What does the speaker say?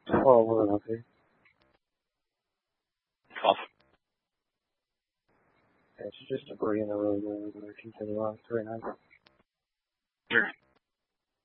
Oh, we're okay. Awesome. It's just debris in the road. We're going to continue on 3-9. Sure.